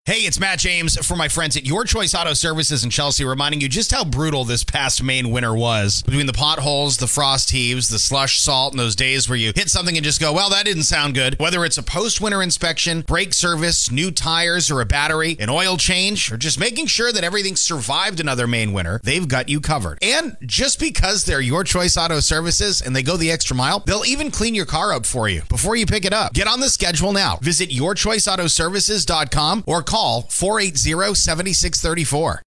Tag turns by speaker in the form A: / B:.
A: Hey, it's Matt James for my friends at Your Choice Auto Services in Chelsea, reminding you just how brutal this past Maine winter was. Between the potholes, the frost heaves, the slush salt, and those days where you hit something and just go, well, that didn't sound good. Whether it's a post-winter inspection, brake service, new tires, or a battery, an oil change, or just making sure that everything survived another Maine winter, they've got you covered. And just because they're Your Choice Auto Services and they go the extra mile, they'll even clean your car up for you before you pick it up. Get on the schedule now. Visit yourchoiceautoservices.com or call 480-7634.